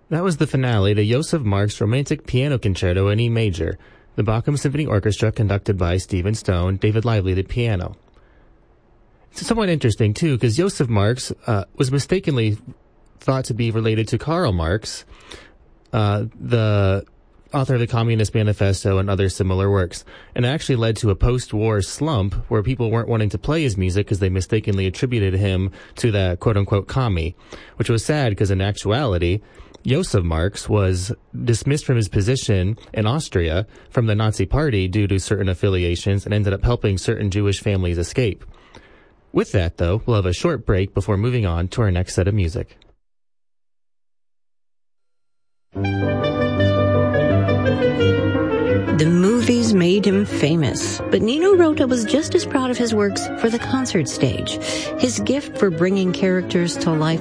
That was the finale to Joseph Mark's Romantic Piano Concerto in E major, the Bochum Symphony Orchestra conducted by Stephen Stone, David Lively the piano. It's somewhat interesting, too, because Joseph Marx was mistakenly thought to be related to Karl Marx, the author of the Communist Manifesto and other similar works, and it actually led to a post-war slump where people weren't wanting to play his music because they mistakenly attributed him to the quote-unquote commie, which was sad because in actuality, Joseph Marx was dismissed from his position in Austria from the Nazi Party due to certain affiliations and ended up helping certain Jewish families escape. With that, though, we'll have a short break before moving on to our next set of music. The movies made him famous, but Nino Rota was just as proud of his works for the concert stage. His gift for bringing characters to life